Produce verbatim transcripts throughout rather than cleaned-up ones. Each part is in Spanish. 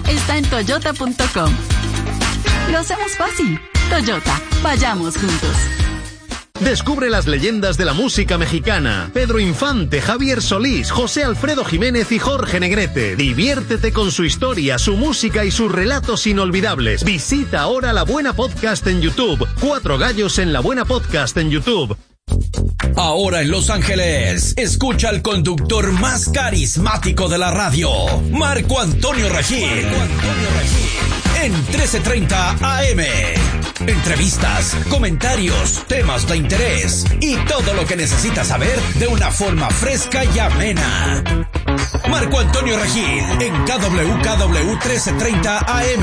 está en toyota punto com. Lo hacemos fácil. Toyota, vayamos juntos. Descubre las leyendas de la música mexicana. Pedro Infante, Javier Solís, José Alfredo Jiménez y Jorge Negrete. Diviértete con su historia, su música y sus relatos inolvidables. Visita ahora La Buena Podcast en YouTube. Cuatro gallos en La Buena Podcast en YouTube. Ahora en Los Ángeles, escucha al conductor más carismático de la radio, Marco Antonio Regil. Marco Antonio Regil. En trece treinta A M. Entrevistas, comentarios, temas de interés y todo lo que necesitas saber de una forma fresca y amena. Marco Antonio Regil en K W K W trece treinta A M.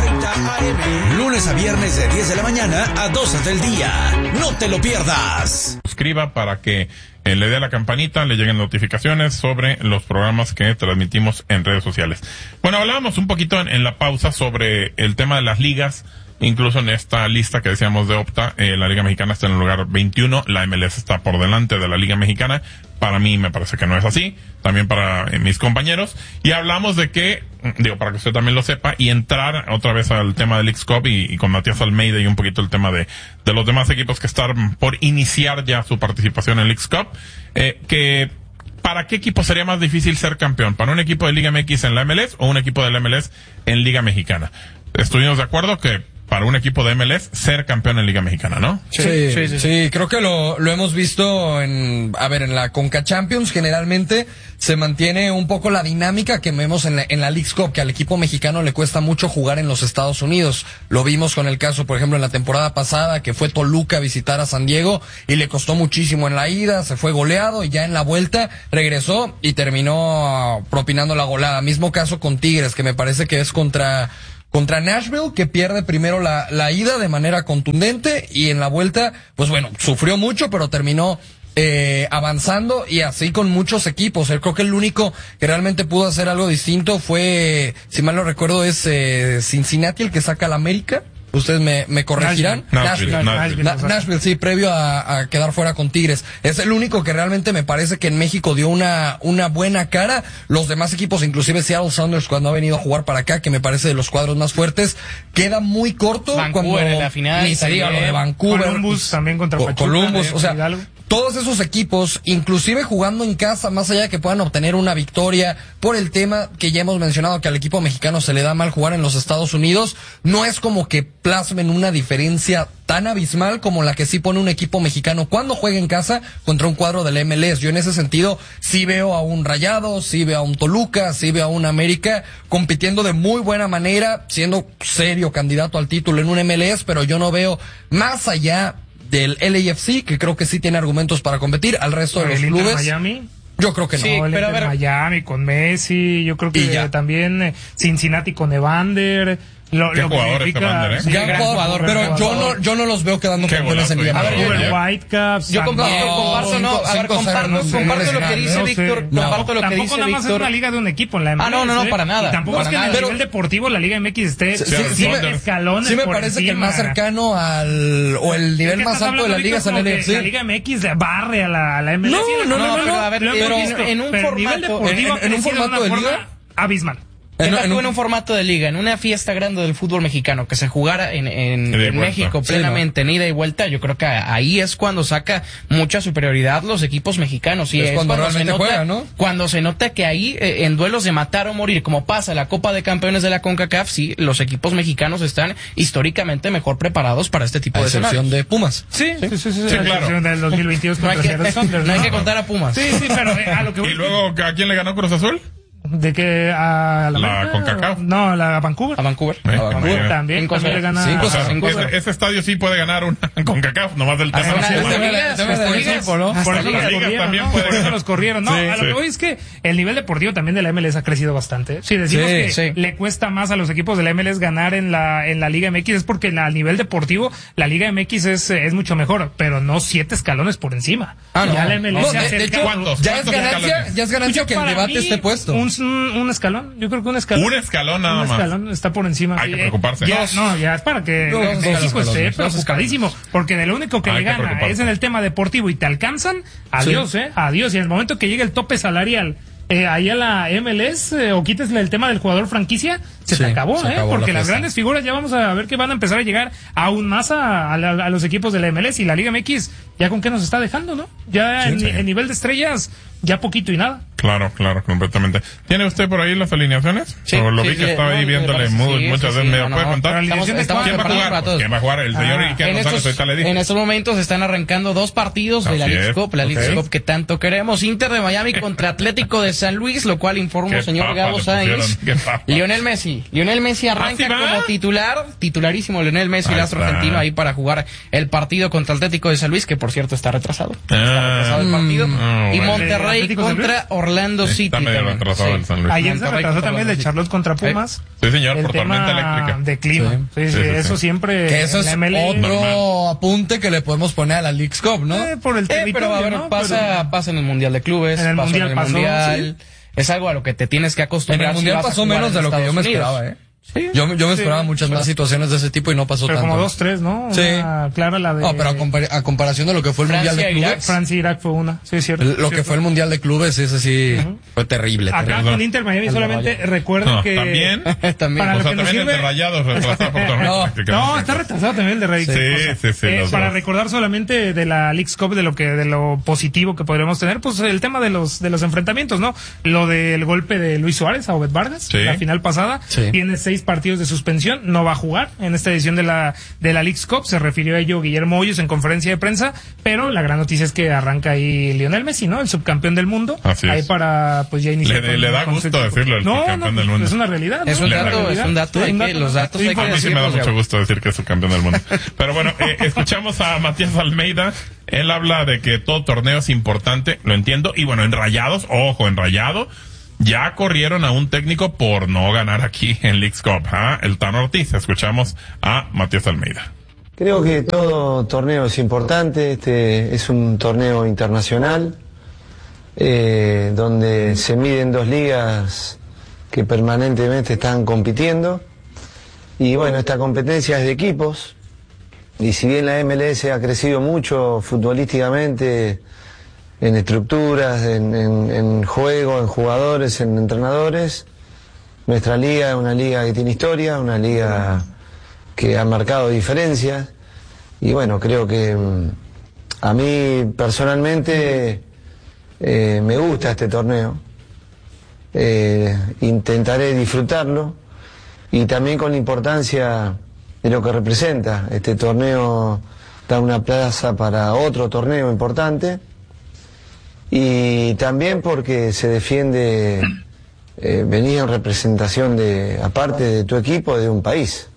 Lunes a viernes de diez de la mañana a doce del día. No te lo pierdas. Suscriba para que eh, le dé a la campanita, le lleguen notificaciones sobre los programas que transmitimos en redes sociales. Bueno, hablábamos un poquito en, en la pausa sobre el tema de las ligas. Incluso en esta lista que decíamos de Opta, eh, la Liga Mexicana está en el lugar veintiuno, la M L S está por delante de la Liga Mexicana. Para mí me parece que no es así, también para eh, mis compañeros. Y hablamos de que, digo, para que usted también lo sepa, y entrar otra vez al tema del X-Cup y, y con Matías Almeida y un poquito el tema de, de los demás equipos que están por iniciar ya su participación en el X-Cup, eh, que... ¿Para qué equipo sería más difícil ser campeón? ¿Para un equipo de Liga M X en la M L S o un equipo de la M L S en Liga Mexicana? Estuvimos de acuerdo que para un equipo de M L S ser campeón en Liga Mexicana, ¿no? Sí, sí, sí, sí, sí. Creo que lo, lo hemos visto en, a ver, en la Conca Champions generalmente se mantiene un poco la dinámica que vemos en la, en la Leagues Cup, que al equipo mexicano le cuesta mucho jugar en los Estados Unidos. Lo vimos con el caso, por ejemplo, en la temporada pasada, que fue Toluca a visitar a San Diego y le costó muchísimo en la ida, se fue goleado y ya en la vuelta regresó y terminó propinando la goleada. Mismo caso con Tigres, que me parece que es contra... Contra Nashville, que pierde primero la, la ida de manera contundente y en la vuelta, pues bueno, sufrió mucho, pero terminó eh, avanzando y así con muchos equipos. Creo que el único que realmente pudo hacer algo distinto fue, si mal no recuerdo, es eh, Cincinnati el que saca al América. Ustedes me, me corregirán. Nashville, Nashville, Nashville, Nashville, Nashville, sí, previo a, a quedar fuera con Tigres. Es el único que realmente me parece que en México dio una, una buena cara. Los demás equipos, inclusive Seattle Sounders, cuando ha venido a jugar para acá, que me parece de los cuadros más fuertes, queda muy corto. Vancouver cuando en la final. Ni se diga lo de Vancouver. Columbus también contra Pachuca. Columbus, de, o sea, Hidalgo. Todos esos equipos, inclusive jugando en casa, más allá de que puedan obtener una victoria, por el tema que ya hemos mencionado, que al equipo mexicano se le da mal jugar en los Estados Unidos, no es como que plasmen una diferencia tan abismal como la que sí pone un equipo mexicano cuando juega en casa contra un cuadro del M L S. Yo en ese sentido sí veo a un Rayado, sí veo a un Toluca, sí veo a un América compitiendo de muy buena manera, siendo serio candidato al título en un M L S, pero yo no veo más allá del L A F C, que creo que sí tiene argumentos para competir, al resto de los el clubes. Inter Miami. Yo creo que no. Sí, no, el pero Inter a ver, Miami con Messi, yo creo que también eh, Cincinnati con Evander. Lo, ¿Qué lo jugador que es Evander, eh? sí, gran gran jugador, pero gran yo jugador. no, yo no los veo quedando Qué campeones en golazo, Liga. eh. Vancouver Whitecaps. Yo comparto, San Diego. comparto, no, a ver, cinco, comparto, no sé, comparto no lo que sé, dice no Víctor, sé. comparto lo que Tampoco dice nada más es Víctor. una liga de un equipo en la M L S. Ah, no, no, no, ¿eh? para nada. Y tampoco Para es que en el nada. nivel deportivo la Liga M X esté Sí, sí, sí, cien me- escalones Sí me por parece que el encima. más cercano al, o el Es nivel que más estás alto de la hablando, liga es el Víctor, L A F como que C. La Liga M X barre a la, a la M L S. No, no, no, no, pero a ver, lo hemos pero visto. en un Pero el nivel formato- deportivo en- en un ha crecido de formato una de liga. forma abismal. En- Deja en tú un- en un formato de liga, en una fiesta grande del fútbol mexicano que se jugara en, en, Ida y en vuelta. México Sí, plenamente, en ida y vuelta, yo creo que ahí es cuando saca mucha superioridad los equipos mexicanos. Y Es es, cuando cuando, se realmente nota, juegan, ¿no? cuando se nota que ahí eh, en duelos de matar o morir, como pasa en la Copa de Campeones de la CONCACAF, sí, los equipos mexicanos están históricamente mejor preparados para este tipo A de excepción escenarios. de Pumas. Sí, Sí, sí, sí, sí, Sí, la claro. selección del dos mil veintidós no hay contra que, Seattle Sounders, no hay ¿no? que contar a Pumas. Sí, sí, pero eh, a lo que voy. Y luego, ¿a quién le ganó Cruz Azul? ¿De qué? ¿A la, La América? CONCACAF. No, la Vancouver. A Vancouver. Eh, Vancouver eh, también, cinco también le gana. cinco, O sea, cinco, ese, ese estadio sí puede ganar una con CACAF, nomás del tema. Hasta no se una- puede. hasta ligas, Debe de hasta haber ligas. tiempo, ¿no? Hasta Por eso ligas. los ligas corrieron, también ¿no? pueden Por eso ganar. los corrieron. No, Sí, a lo sí. que voy es que el nivel deportivo también de la M L S ha crecido bastante. Si decimos Sí, que sí. le cuesta más a los equipos de la M L S ganar en la en la Liga M X es porque a nivel deportivo la Liga M X es, es mucho mejor, pero no siete escalones por encima. Ah, no. Ya la M L S No, se de- de acerca. hecho, ¿Cuántos? Ya es ¿Cuántos ganancia, escalones? ya es ganancia que el Para debate mí, esté puesto. Un, un, un escalón, yo creo que un escalón. Un escalón nada un más. escalón está por encima. Hay que Sí, preocuparse. Ya, Dos. no, ya es para que Dos, dos México esté escalones, dos preocupadísimo, porque de lo único que Hay le que gana preocuparse. es en el tema deportivo y te alcanzan, adiós, eh, adiós. Y en el momento que llegue el tope salarial eh, ahí a la M L S eh, o quítesle el tema del jugador franquicia, se Sí, te acabó, se ¿eh? acabó Porque la las fiesta. grandes figuras ya vamos a ver que van a empezar a llegar aún más a, a, la- a los equipos de la M L S y la Liga M X, ya con qué nos está dejando, ¿no? Ya Sí, en, sí. en nivel de estrellas, ya poquito y nada. Claro, claro, completamente. ¿Tiene usted por ahí las alineaciones? Sí, o lo sí, vi que sí, estaba no, ahí viéndole sí, mu- sí, muchas sí, veces. sí, ¿Me no, puede no. contar? Estamos- estamos ¿Quién va a preparados jugar? para Pues, todos. ¿quién va a jugar? El señor Ah, Iker En González, estos, ahorita le dije. en estos momentos están arrancando dos partidos de la Así Leagues es, Cup, la Leagues ok. Cup que tanto queremos. Inter de Miami contra Atlético de San Luis, lo cual informo, Qué señor papa Gabo le Sáenz. pusieron, qué papa. Lionel Messi. Lionel Messi arranca ¿Ah, sí va? como titular, titularísimo Lionel Messi, Ahí el astro está. argentino, ahí para jugar el partido contra Atlético de San Luis, que por cierto está retrasado. Está Ah, retrasado el partido. mm, y bueno. Monterrey ¿Atlético de San Luis? contra Orlando City. Está medio también. retrasado Sí. el San Luis. Ayer se Monterrey retrasó contra también el de Orlando Charlotte contra Pumas. Sí, señor, el por tormenta tema eléctrica. de clima. Sí. Sí, sí, Sí, sí, eso sí. siempre. Que eso en es la M L S, otro apunte que le podemos poner a la Leagues Cup, ¿no? eh, por el Eh, territorio, pero a ver, ¿no? pasa, Pero- pasa en el Mundial de Clubes, En el pasa Mundial en el pasó, Mundial. Es algo a lo que te tienes que En acostumbrar. el si Mundial vas a pasó jugar menos en de lo que yo Estados me Unidos. esperaba, ¿eh? Sí. Yo, yo me Sí, esperaba muchas más situaciones de ese tipo y no pasó Pero tanto. como dos, tres, ¿no? Sí. Una clara la de. No, pero a, compar- a comparación de lo que fue el Francia, Mundial de Irak. Clubes, Francia e Irak fue una. Sí, es cierto. lo que cierto. fue el Mundial de Clubes, ese sí fue terrible. Acá terrible. con Inter Miami solamente recuerden No, que. también. También. Para O lo sea, que nos también el de sirve- Rayados retrasado por tormenta No, eléctrica. No, está retrasado también el de Rey. Sí, sí, sí, Eh, los para dos. recordar solamente de la Leagues Cup, de lo que, de lo positivo que podríamos tener, pues el tema de los, de los enfrentamientos, ¿no? Lo del golpe de Luis Suárez a Obed Vargas, Sí. la final pasada, Sí. tiene seis partidos de suspensión, no va a jugar en esta edición de la, de la Leagues Cup, se refirió a ello Guillermo Hoyos en conferencia de prensa, pero la gran noticia es que arranca ahí Lionel Messi, ¿no? El subcampeón del mundo, Así es. ahí para, pues ya iniciar. Le- con- le da con gusto su equipo. decirlo, el no, subcampeón no, del mundo. es una realidad. ¿no? Es un una dato, realidad. es un dato, hay un que- los datos hay que A mí sí me da decirlos, mucho Gabo. gusto decir que es subcampeón del mundo. Pero bueno, eh, escuchamos a Matías Almeida. Él habla de que todo torneo es importante, lo entiendo. Y bueno, en Rayados, ojo, en Rayado, ya corrieron a un técnico por no ganar aquí en Leagues Cup. ¿Ah? El Tano Ortiz. Escuchamos a Matías Almeida. Creo que todo torneo es importante, este es un torneo internacional, eh, donde se miden dos ligas que permanentemente están compitiendo, y bueno, esta competencia es de equipos, y si bien la M L S ha crecido mucho futbolísticamente, en estructuras, en, en, en juego, en jugadores, en entrenadores, nuestra liga es una liga que tiene historia, una liga que ha marcado diferencias, y bueno, creo que mm, a mí personalmente eh, me gusta este torneo, eh, intentaré disfrutarlo, y también con la importancia de lo que representa. Este torneo da una plaza para otro torneo importante, y también porque se defiende eh, venir en representación de, aparte de tu equipo, de un país.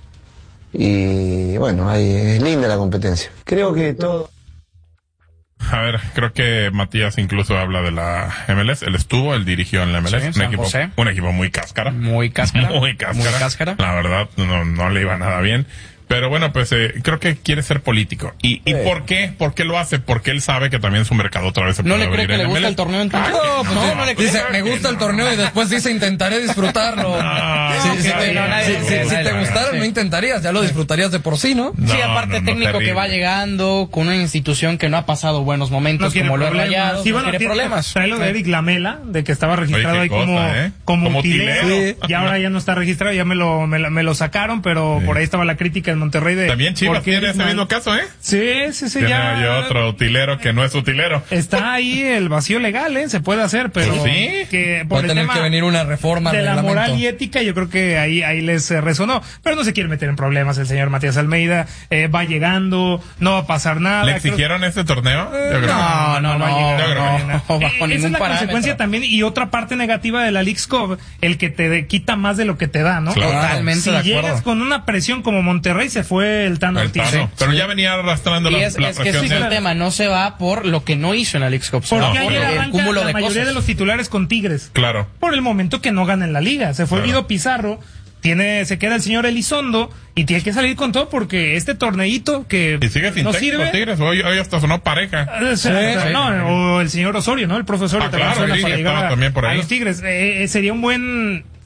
Y bueno, ahí es linda la competencia. Creo que todo... A ver, creo que Matías incluso habla de la M L S. Él estuvo, él dirigió en la M L S. Sí, un, San equipo, José. un equipo muy cáscara. Muy cáscara. Muy cáscara. Muy cáscara. La verdad, no, no le iba nada bien. Pero bueno, pues eh, creo que quiere ser político. ¿Y, y por qué? ¿Por qué lo hace? Porque él sabe que también su mercado otra vez se ¿No puede le cree abrir que en le M gusta L S. el torneo entonces? Ah, No, pues sí, no le creo dice, que me gusta el torneo y después dice, intentaré disfrutarlo. No, si, no, si no, te, no, nadie si- le si- cree, si nadie te le gustara, cree. no intentarías, ya lo disfrutarías de por sí, ¿no? No, Sí, aparte no, no, técnico terrible. que va llegando con una institución que no ha pasado buenos momentos No quiere como lo problemas. Rayados, Sí, no bueno, quiere tiene- problemas. trae lo de Eric Lamela, de que estaba registrado Oye, ahí qué como, cosa, ¿eh? como, Como utilero, utilero. y ahora ya no está registrado, ya me lo, me, lo- me lo sacaron, pero Sí. por ahí estaba la crítica en Monterrey de... También Chivas ¿por qué tiene Eric ese Mal- mismo caso, ¿eh? Sí, sí, sí, Tiene ya... ahí otro utilero que no es utilero. Está ahí el vacío legal, ¿eh? Se puede hacer, pero... Pues sí. que por Va a el tener tema que venir una reforma al de la reglamento. moral y ética, yo creo que ahí, ahí les eh, resonó. Pero no se quiere meter en problemas el señor Matías Almeida. Eh, va llegando, no va a pasar nada. ¿Le Creo- exigieron este torneo? Yo creo que No, no, no, va a llegar, yo creo no va a que llegar. no, Eh, bajo Esa ningún es la parámetro. consecuencia también, y otra parte negativa de la Leagues Cup, el que te de- quita más de lo que te da, ¿no? Claro. Totalmente Si de acuerdo. llegas con una presión como Monterrey, se fue el Tano El Ortiz. Tano. Pero ya venía arrastrando Y la, es, la es que presión ese es de el él. tema, no se va por lo que no hizo en la Leagues Cup, se Porque va por ayer el arranca cúmulo la de mayoría cosas. de los titulares con Tigres. Claro. Por el momento que no gana en la liga. Se fue Claro. Guido Pizarro, tiene, se queda el señor Elizondo y tiene que salir con todo porque este torneito que Y sigue sin no técnico, sirve. Tigres. Hoy, hoy hasta sonó pareja. Eh, o sea, Sí, no, sí. o el señor Osorio, ¿no? El profesor Ah, claro, suena sí, para estaba llegar a, también por a ahí. los Tigres. Eh, eh, sería un buen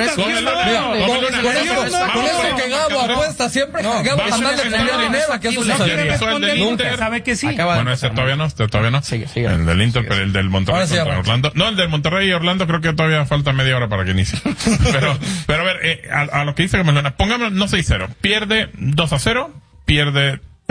no es Aquí justo. está. Mira, No, con, no, con no, eso, no, con no, eso no, que no, Gabo no, apuesta siempre, no, Gabo va a mandando ser el el dinero a que eso Quiere suceda. hizo el del Inter. Sabe que sí. Acaba de Bueno, ese empezar, todavía no, este todavía no. Sigue, sigue. El del Inter, pero el del Monterrey Ahora sí contra arranca. Orlando. No, el del Monterrey y Orlando creo que todavía falta media hora para que inicie. pero, pero a ver, eh, a, a lo que dice Gamelona, pongamos no seis cero. Pierde dos a cero, pierde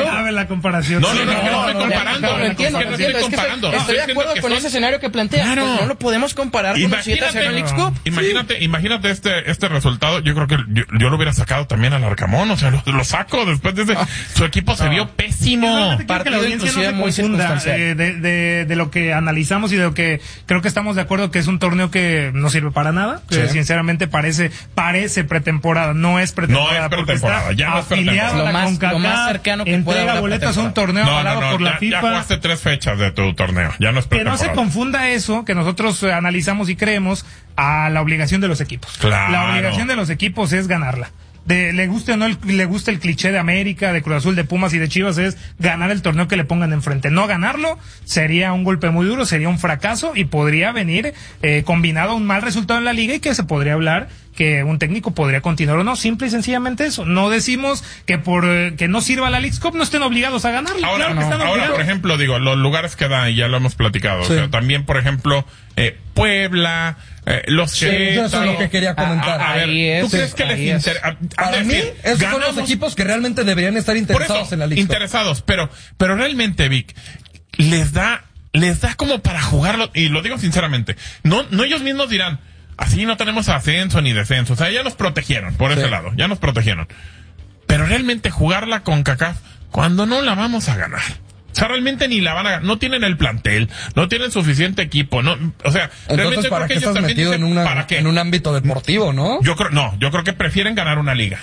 No cabe la comparación. No, no, no, no, es que no estoy no, comparando. no, no, entiendo, Es que no entiendo, estoy es que estoy- comparando. estoy de Estoy acuerdo diciendo con que ese son- escenario que plantea. Claro. Pues no lo podemos comparar con los siete a cero en Leagues Cup. Imagínate, imagínate este, este resultado. Yo creo que yo, yo lo hubiera sacado también al Arcamón. O sea, lo, lo saco después de ese. Su equipo se vio pésimo. Yo solamente quiero que la Partido audiencia no inclusive se muy confunda circunstancial. eh, de, de, de lo que analizamos analizamos y de lo que creo que estamos de acuerdo que es un torneo que no sirve para nada, que Sí. sinceramente parece parece pretemporada, no es pretemporada, No es porque pretemporada, está ya no es afiliado pretemporada. a la Lo más- CONCACAF, lo más cercano que puede entrega haber a boletas a un pretemporada. torneo No, no, avalado no, por la ya, FIFA. ya jugaste tres fechas de tu torneo, ya no es Que no pretemporada. se confunda eso, que nosotros eh, analizamos y creemos, a la obligación de los equipos. Claro. La obligación de los equipos es ganarla. De, le guste o no el, le guste el cliché de América, de Cruz Azul, de Pumas y de Chivas, es ganar el torneo que le pongan enfrente. No ganarlo sería un golpe muy duro, sería un fracaso y podría venir eh, combinado a un mal resultado en la liga y que se podría hablar que un técnico podría continuar o no. Simple y sencillamente eso. No decimos que por eh, que no sirva la Leagues Cup no estén obligados a ganarla. Ahora, Claro que están ahora obligados. por ejemplo, digo, los lugares que dan, y ya lo hemos platicado, Sí. o sea, también, por ejemplo, eh, Puebla, eh, los Sí, eso es lo que quería comentar. A, a ver, Ahí es, ¿tú crees que ahí les es. interesa? Para mí, esos son los equipos que realmente deberían estar Por interesados eso, en la League Cup. interesados, pero, pero realmente, Vic, les da, les da como para jugarlo, y lo digo sinceramente, no, no ellos mismos dirán, así no tenemos ascenso ni descenso, o sea, ya nos protegieron, por Sí. ese lado, ya nos protegieron. Pero realmente jugarla con CONCACAF, cuando no la vamos a ganar. O sea, realmente ni la van a ganar, no tienen el plantel, no tienen suficiente equipo, no, o sea, Entonces, realmente ¿para creo que qué ellos estás también metido en, dicen, una, ¿para qué? en un ámbito deportivo, no? Yo creo, no, yo creo que prefieren ganar una liga.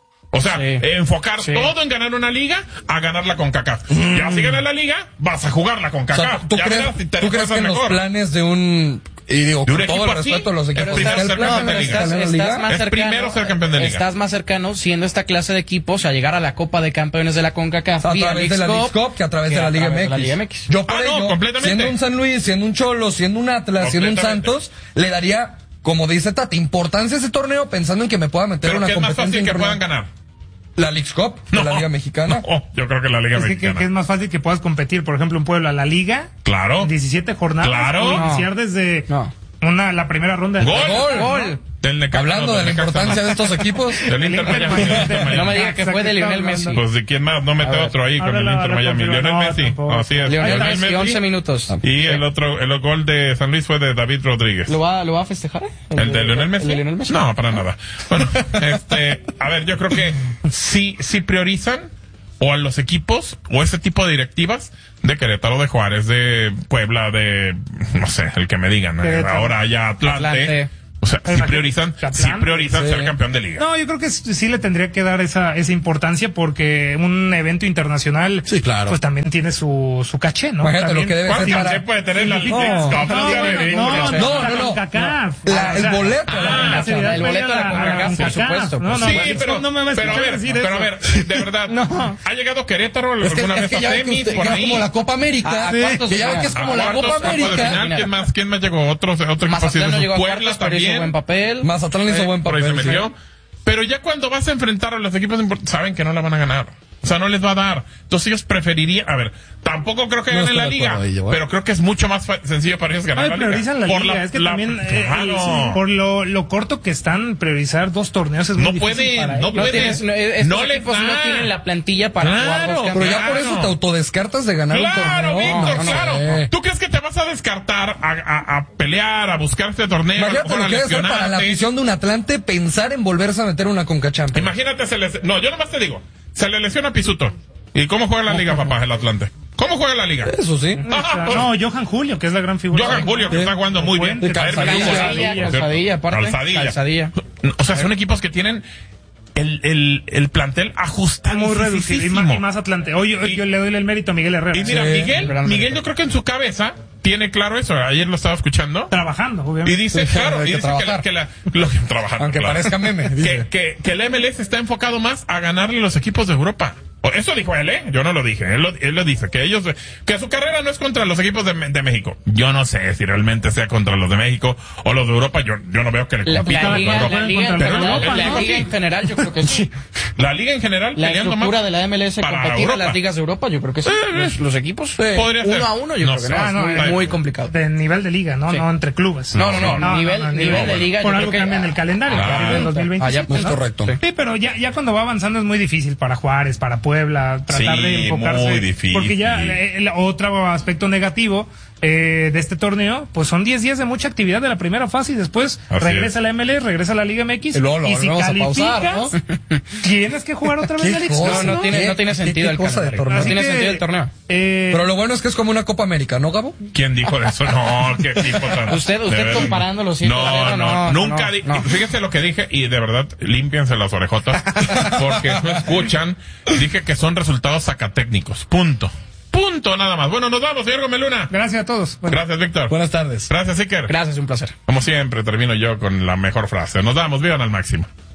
O sea, Sí. eh, enfocar Sí. todo en ganar una liga a ganarla con CONCACAF. Ya si ganas la liga, vas a jugarla con O sea, CONCACAF. ¿tú ya crees, verás si te ¿tú la crees pasas que en los mejor. planes de un... Y digo, ¿De un con todo equipo el así? respeto a los Pero equipos, primero ¿está el ser plan campeón de de liga. ganar la Estás, liga? estás más Es cercano, primero ser campeón de liga. Estás más cercano, siendo esta clase de equipos, a llegar a la Copa de Campeones de la CONCACAF A vía través de la Leagues League Cup que a través de la Liga través de la Liga M M X. X. Yo por Ah, no, ello, completamente. siendo un San Luis, siendo un Cholo, siendo un Atlas, siendo un Completamente. Santos, le daría, como dice Tati, importancia a ese torneo pensando en que me pueda meter Pero una que es más competencia fácil que puedan internacional. ganar. La League Cup de la Liga Mexicana. No, yo creo que la Liga Es que, que- Mexicana. que es más fácil que puedas competir, por ejemplo, en Puebla, la Liga, Claro. diecisiete jornadas, Claro. o No. iniciar desde No. una la primera ronda. Gol. Gol. Gol. Del Necaxa, Hablando no, de la del Necaxa, importancia no. de estos equipos. Del Inter Miami. del Inter Miami. No me diga que fue de Lionel Messi. Pues de quién más, no mete A ver. otro ahí con el Háblala, Inter la Miami. confirma, Lionel no, Messi. tampoco. Así es. Lionel Lionel Messi, once minutos. Y el otro, el gol de San Luis fue de David Rodríguez. ¿Lo va, ¿Lo va a festejar? ¿El de Lionel Messi? ¿El de Lionel Messi? No, para nada. Bueno, este, a ver, yo creo que sí, sí priorizan o a los equipos o ese tipo de directivas de Querétaro, de Juárez, de Puebla, de, no sé, el que me digan, eh, Querétaro. ahora ya Atlante. Atlante. O sea, sí Atlante. priorizan, sí Atlante. priorizan Sí. ser campeón de liga. No, yo creo que s- sí le tendría que dar esa, esa importancia porque un evento internacional, Sí, claro. pues también tiene su, su caché, ¿no? Imagínate También- lo que debe ser ¿Cuánto para... caché puede tener la Sí, Liga? no, No, No, no, bueno, tiene no, ningún caché. no, la no, no. CONCACAF. La- el boleto, Ah, la- seriedad el boleto para de la CONCACAF, por CONCACAF, supuesto, No, pues no, Sí, Martín, pero, no me vas a pero a escuchar ver, decir pero eso. a ver, de verdad, No. ¿ha llegado Querétaro Es que, alguna es vez que a ya ven que, semis usted, por que es ahí? como la Copa América. ¿A cuántos que ya ven llega? que es A como la cuartos, Copa a cuartos de América. final, ¿quién más, quién más llegó? Otros, otro equipo así de Mazatlán no esos. llegó a Puebla cuartos, pero hizo también. buen papel. Mazatlán hizo Eh, buen por ahí se papel. sí. metió. Pero ya cuando vas a enfrentar a los equipos import- saben que no la van a ganar. O sea, no les va a dar. Entonces ellos preferirían, a ver, tampoco creo que No ganen estoy la de liga, acuerdo ahí, yo, ¿eh? pero creo que es mucho más fa- sencillo para ellos ganar Ay, la liga. priorizan la Por liga, es que la- también eh, claro. eh, por lo, lo corto que están, priorizar dos torneos es muy No difícil pueden, para no ellos. No pueden. tienes, no, estos No les equipos da. no tienen la plantilla para Claro, jugar dos Pero campeonatos. ya por eso Claro. te autodescartas de ganar Claro, un torneo. Víctor, No, no claro. sé. ¿Tú crees que te vas a descartar a, a, a pelear, a buscar este torneo? a lo Imagínate mejor lo a que debe ser para la lesionarte? afición de un Atlante pensar en volverse a meter una Conca Champions. Imagínate, se les... No, yo nomás te digo, se le lesiona a Pisuto. ¿Y cómo juega la liga, papá, el Atlante? ¿Cómo juega la liga? Eso sí. Ah, pues, No, Johan Julio, que es la gran figura. Johan Julio, que está jugando muy bien. Puente, A ver, Calzadilla, veremos. Calzadilla, Calzadilla, aparte. Calzadilla. Calzadilla. O sea, son equipos que tienen el, el, el plantel ajustado. Muy reducido. Y más, y más Atlante. Hoy yo, Y- yo le doy el mérito a Miguel Herrera. Y mira, Sí, Miguel, gran Miguel mérito. yo creo que en su cabeza tiene claro eso. Ayer lo estaba escuchando. Trabajando, obviamente. Y dice, Sí, claro, hay y que dice que la, trabajar. que la, lo que trabajar, Aunque claro. parezca meme, Que, dice. que, que el M L S está enfocado más a ganarle a los equipos de Europa. O- Eso dijo él, ¿eh? Yo no lo dije. Él lo, él lo dice, que ellos, que su carrera no es contra los equipos de, de México. Yo no sé si realmente sea contra los de México o los de Europa. Yo, yo no veo que le La, compitan la a liga, Europa. la liga, en Contra general, Europa, la ¿no? liga en general, yo creo que sí. La liga en general, La peleando estructura más de la M L S para competir Europa. en las ligas de Europa, yo creo que sí. Eh, Los, los equipos, Podría ser. uno a uno, yo No creo que sé. no, Ah, es no, muy, eh, muy complicado. De nivel de liga, ¿no? Sí. No entre clubes. No, no, no, No, nivel, no, no, nivel no, de liga. Por yo algo creo que- cambian el calendario Ah, a partir del dos mil veintisiete, Ah, ya, pues, ¿no? correcto. Sí, pero ya, ya cuando va avanzando es muy difícil para Juárez, para Puebla, tratar Sí, de enfocarse. muy difícil. Porque ya eh, el otro aspecto negativo eh, de este torneo, pues son diez días de mucha actividad de la primera fase y después Así regresa es. la M L S, regresa la Liga M X Y luego lo y si volvemos a calificas, pausar, tienes que jugar otra vez ¿Qué la League cosa? Cup, No, no tiene, no tiene ¿Qué- sentido qué el cosa de calendario. torneo? No Así tiene que, sentido el torneo. eh, Pero lo bueno es que es como una Copa América, ¿no, Gabo? ¿Quién dijo eso? No, qué tipo tan... Usted- usted de verdad. comparándolo, sí, No, Talavera, no, no, nunca no, di- no. Fíjese lo que dije y de verdad, límpiense las orejotas porque no escuchan. Dije que son resultados sacatécnicos. Punto. Punto nada más. Bueno, nos vamos, señor Gomeluna. gracias a todos. Bueno. Gracias, Víctor. Buenas tardes. Gracias, Iker. Gracias, un placer. Como siempre, termino yo con la mejor frase. Nos vamos, vivan al máximo.